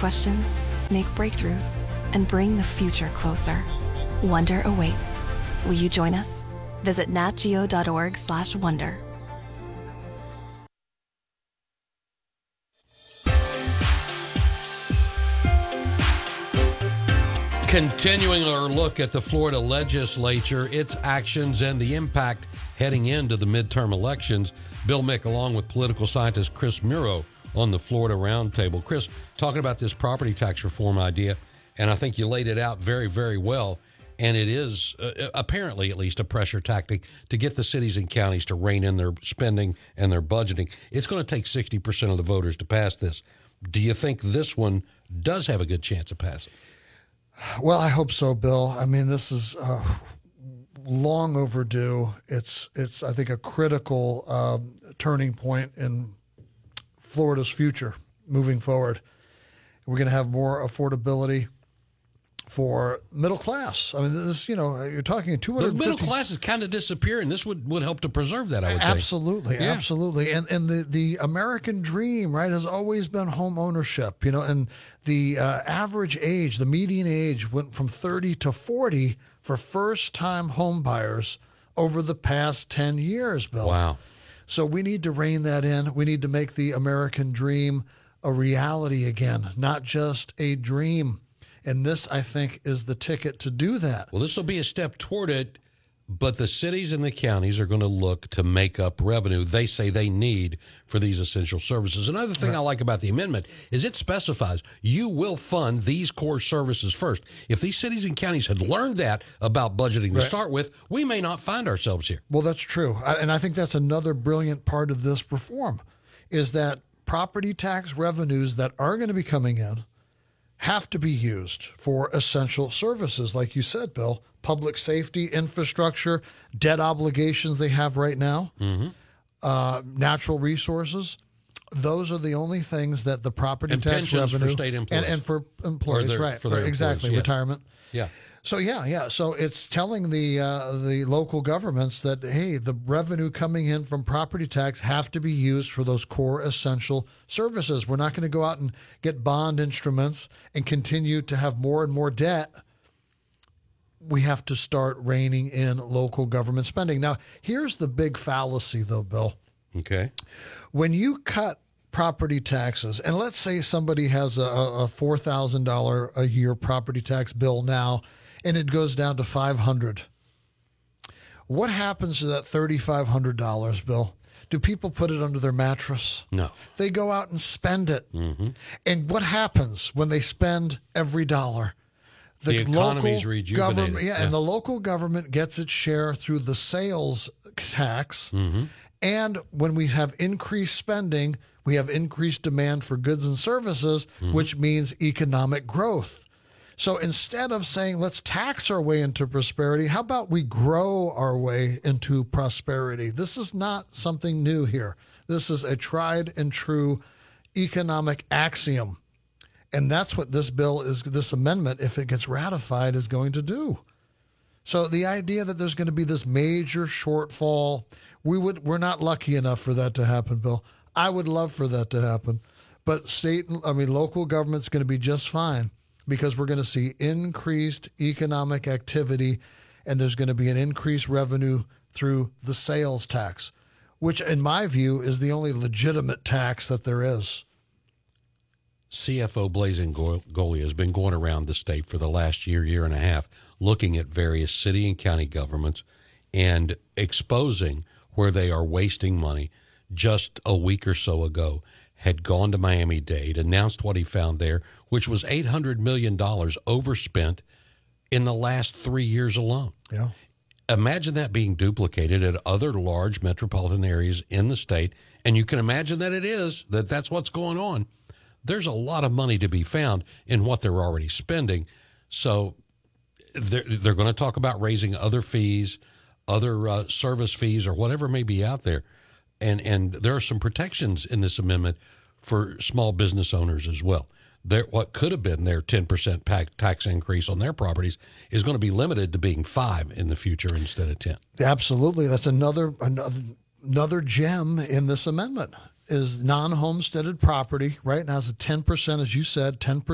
questions, make breakthroughs, and bring the future closer. Wonder awaits. Will you join us? Visit natgeo.org/wonder. Continuing our look at the Florida legislature, its actions, and the impact heading into the midterm elections. Bill Mick, along with political scientist Chris Muro, on the Florida Roundtable. Chris, talking about this property tax reform idea, and I think you laid it out very, very well. And it is apparently at least a pressure tactic to get the cities and counties to rein in their spending and their budgeting. It's going to take 60% of the voters to pass this. Do you think this one does have a good chance of passing? Well, I hope so, Bill. I mean, this is long overdue. It's I think, a critical turning point in Florida's future moving forward. We're going to have more affordability for middle class. I mean, this, you're talking 250. The middle class is kind of disappearing. This would help to preserve that, I would absolutely, think. Absolutely. And the American dream, right, has always been home ownership, and the average age, the median age went from 30 to 40 for first-time home buyers over the past 10 years, Bill. Wow. So we need to rein that in. We need to make the American dream a reality again, not just a dream. And this, I think, is the ticket to do that. Well, this will be a step toward it, but the cities and the counties are going to look to make up revenue they say they need for these essential services. Another thing I like about the amendment is it specifies you will fund these core services first. If these cities and counties had learned that about budgeting to start with, we may not find ourselves here. Well, that's true. And I think that's another brilliant part of this reform is that property tax revenues that are going to be coming in have to be used for essential services, like you said, Bill. Public safety, infrastructure, debt obligations they have right now, natural resources. Those are the only things that the property tax pensions revenue for state employees. And for employees, for their exactly, employees, yes. Retirement. Yeah. So So it's telling the local governments that, hey, the revenue coming in from property tax have to be used for those core essential services. We're not going to go out and get bond instruments and continue to have more and more debt. We have to start reining in local government spending. Now, here's the big fallacy, though, Bill. Okay. When you cut property taxes, and let's say somebody has a $4,000 a year property tax bill now, and it goes down to $500. What happens to that $3,500, Bill? Do people put it under their mattress? No. They go out and spend it. Mm-hmm. And what happens when they spend every dollar? The economy's rejuvenated. And the local government gets its share through the sales tax. Mm-hmm. And when we have increased spending, we have increased demand for goods and services, which means economic growth. So instead of saying, let's tax our way into prosperity, how about we grow our way into prosperity? This is not something new here. This is a tried and true economic axiom. And that's what this bill is, this amendment, if it gets ratified, is going to do. So the idea that there's going to be this major shortfall, we're not lucky enough for that to happen, Bill. I would love for that to happen. But local government's going to be just fine because we're going to see increased economic activity and there's going to be an increased revenue through the sales tax, which in my view is the only legitimate tax that there is. CFO Blazing Golia has been going around the state for the last year and a half, looking at various city and county governments and exposing where they are wasting money. Just a week or so ago, had gone to Miami-Dade, announced what he found there, which was $800 million overspent in the last 3 years alone. Yeah. Imagine that being duplicated at other large metropolitan areas in the state, and you can imagine that that's what's going on. There's a lot of money to be found in what they're already spending. So they're going to talk about raising other fees, other service fees, or whatever may be out there. And there are some protections in this amendment for small business owners as well. What could have been their 10% tax increase on their properties is going to be limited to being 5% in the future instead of 10%. Absolutely. That's another gem in this amendment is non-homesteaded property, right? Now it's a 10%, as you said, 10%